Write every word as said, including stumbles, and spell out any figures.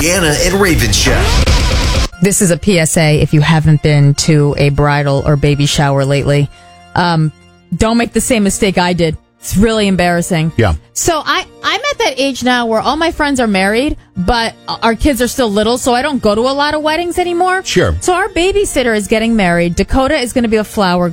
Deanna and Raven Show. This is a P S A if you haven't been to a bridal or baby shower lately. Um, don't make the same mistake I did. It's really embarrassing. Yeah. So I, I'm at that age now where all my friends are married, but our kids are still little, so I don't go to a lot of weddings anymore. Sure. So our babysitter is getting married. Dakota is going to be a flower